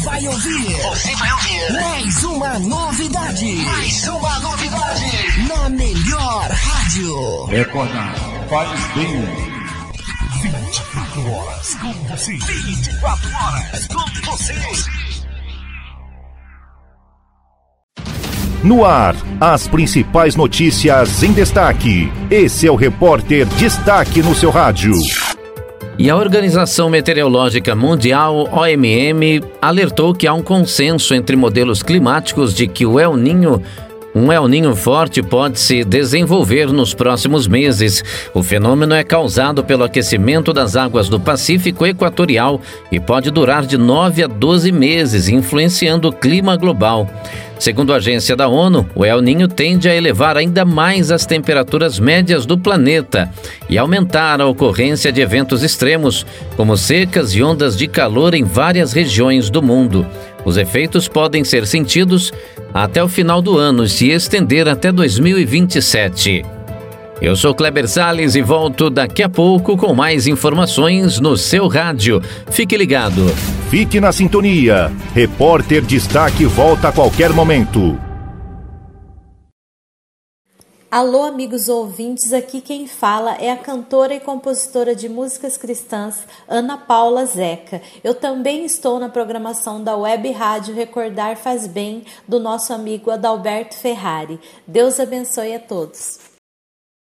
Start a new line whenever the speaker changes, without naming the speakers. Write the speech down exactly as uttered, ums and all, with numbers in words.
vai ouvir. Você vai ouvir. Mais uma novidade. Mais uma novidade. Na melhor rádio.
Recorda, faz bem.
vinte e quatro horas com você. vinte e quatro horas com você.
No ar, as principais notícias em destaque. Esse é o Repórter Destaque no seu rádio.
E a Organização Meteorológica Mundial, O M M, alertou que há um consenso entre modelos climáticos de que o El Niño, um El Niño forte, pode se desenvolver nos próximos meses. O fenômeno é causado pelo aquecimento das águas do Pacífico Equatorial e pode durar de nove a doze meses, influenciando o clima global. Segundo a agência da ONU, o El Niño tende a elevar ainda mais as temperaturas médias do planeta e aumentar a ocorrência de eventos extremos, como secas e ondas de calor em várias regiões do mundo. Os efeitos podem ser sentidos até o final do ano e se estender até dois mil e vinte e sete. Eu sou Kleber Salles e volto daqui a pouco com mais informações no seu rádio. Fique ligado.
Fique na sintonia. Repórter Destaque volta a qualquer momento.
Alô, amigos ouvintes, aqui quem fala é a cantora e compositora de músicas cristãs Ana Paula Zeca. Eu também estou na programação da Web Rádio Recordar Faz Bem, do nosso amigo Adalberto Ferrari. Deus abençoe a todos.